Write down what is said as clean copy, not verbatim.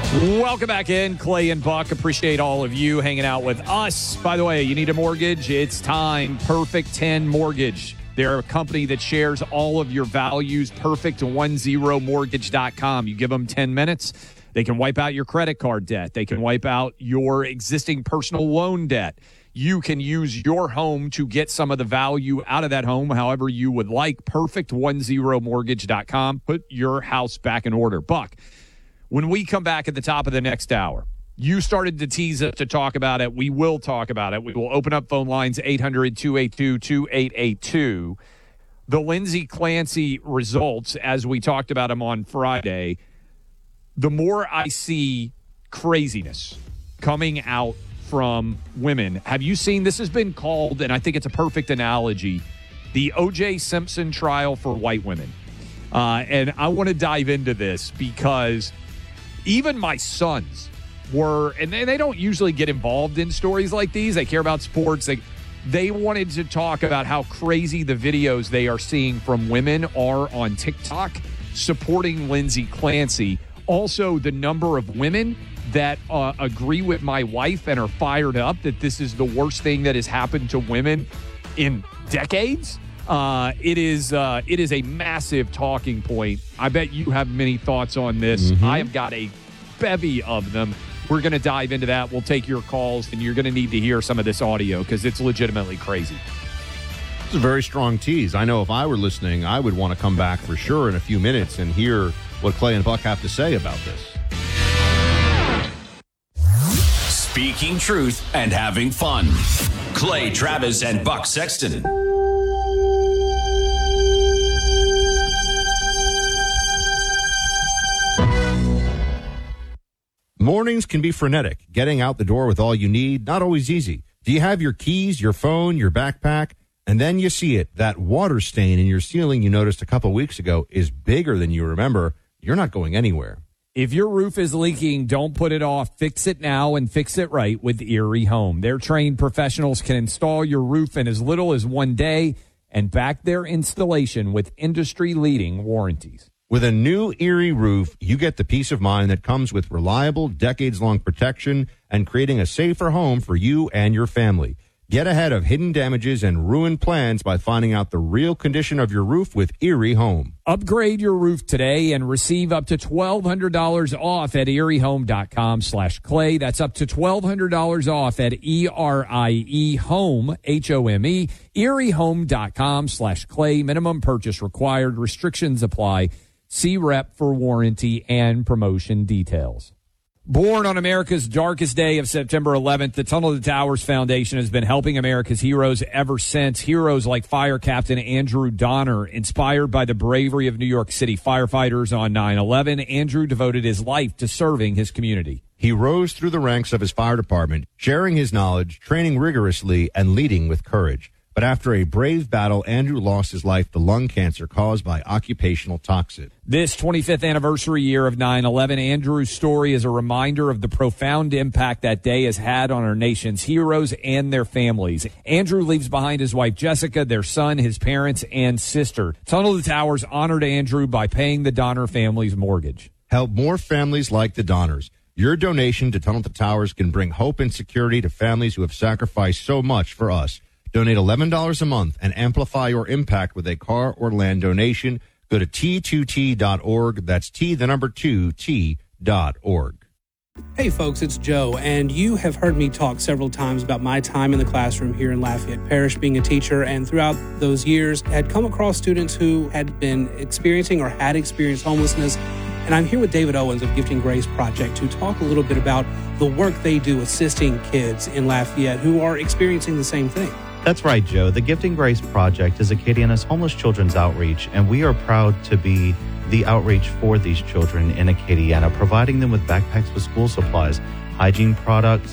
Welcome back in, Clay and Buck. Appreciate all of you hanging out with us. By the way, you need a mortgage? It's time. Perfect 10 Mortgage. They're a company that shares all of your values. Perfect10mortgage.com. You give them 10 minutes, they can wipe out your credit card debt. They can wipe out your existing personal loan debt. You can use your home to get some of the value out of that home however you would like. Perfect10mortgage.com. Put your house back in order. Buck, when we come back at the top of the next hour, you started to tease us to talk about it. We will talk about it. We will open up phone lines 800-282-2882. The Lindsey Clancy results, as we talked about them on Friday, the more I see craziness coming out from women. Have you seen, this has been called, and I think it's a perfect analogy, the O.J. Simpson trial for white women. And I want to dive into this because even my sons were, and they don't usually get involved in stories like these. They care about sports. They wanted to talk about how crazy the videos they are seeing from women are on TikTok supporting Lindsey Clancy. Also, the number of women that agree with my wife and are fired up that this is the worst thing that has happened to women in decades. It is a massive talking point. I bet you have many thoughts on this. I have got a bevy of them. We're going to dive into that. We'll take your calls, and you're going to need to hear some of this audio because it's legitimately crazy. It's a very strong tease. I know if I were listening, I would want to come back for sure in a few minutes and hear what Clay and Buck have to say about this. Speaking truth and having fun. Clay Travis and Buck Sexton. Mornings can be frenetic. Getting out the door with all you need, not always easy. Do you have your keys, your phone, your backpack? And then you see it. That water stain in your ceiling you noticed a couple weeks ago is bigger than you remember. You're not going anywhere. If your roof is leaking, don't put it off. Fix it now and fix it right with Erie Home. Their trained professionals can install your roof in as little as 1 day and back their installation with industry-leading warranties. With a new Erie roof, you get the peace of mind that comes with reliable, decades-long protection and creating a safer home for you and your family. Get ahead of hidden damages and ruined plans by finding out the real condition of your roof with Erie Home. Upgrade your roof today and receive up to $1,200 off at eriehome.com/clay. That's up to $1,200 off at ERIEHOME, HOME, eriehome.com/clay. Minimum purchase required. Restrictions apply. See rep for warranty and promotion details. Born on America's darkest day of September 11th, the Tunnel to Towers Foundation has been helping America's heroes ever since. Heroes like Fire Captain Andrew Donner, inspired by the bravery of New York City firefighters on 9/11. Andrew devoted his life to serving his community. He rose through the ranks of his fire department, sharing his knowledge, training rigorously, and leading with courage. But after a brave battle, Andrew lost his life to lung cancer caused by occupational toxin. This 25th anniversary year of 9/11, Andrew's story is a reminder of the profound impact that day has had on our nation's heroes and their families. Andrew leaves behind his wife, Jessica, their son, his parents, and sister. Tunnel to Towers honored Andrew by paying the Donner family's mortgage. Help more families like the Donners. Your donation to Tunnel to Towers can bring hope and security to families who have sacrificed so much for us. Donate $11 a month and amplify your impact with a car or land donation. Go to T2T.org. That's T2T.org. Hey folks, it's Joe, and you have heard me talk several times about my time in the classroom here in Lafayette Parish being a teacher, and throughout those years had come across students who had been experiencing or had experienced homelessness. And I'm here with David Owens of Gifting Grace Project to talk a little bit about the work they do assisting kids in Lafayette who are experiencing the same thing. That's right, Joe. The Gifting Grace Project is Acadiana's homeless children's outreach, and we are proud to be the outreach for these children in Acadiana, providing them with backpacks with school supplies, hygiene products,